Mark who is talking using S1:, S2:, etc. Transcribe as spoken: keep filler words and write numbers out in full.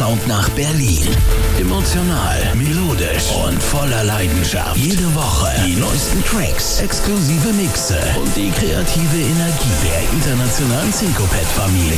S1: Sound nach Berlin. Emotional, melodisch und voller Leidenschaft. Jede Woche die neuesten Tracks, exklusive Mixe und die kreative Energie der internationalen Syncopet-Familie.